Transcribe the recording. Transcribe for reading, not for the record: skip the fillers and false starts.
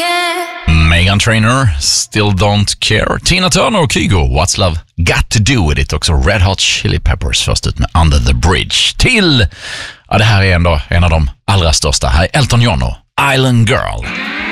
care. Meghan Trainor, Still Don't Care. Tina Turner och Kygo, What's Love Got To Do With It. Också Red Hot Chili Peppers först ut med Under the Bridge. Till, ja, det här är ändå en av de allra största. Här är Elton John och Island Girl.